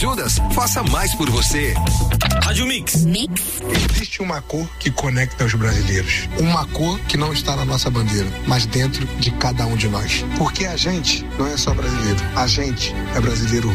Judas, faça mais por você. Rádio Mix. Existe uma cor que conecta os brasileiros. Uma cor que não está na nossa bandeira, mas dentro de cada um de nós. Porque a gente não é só brasileiro. A gente é brasileiro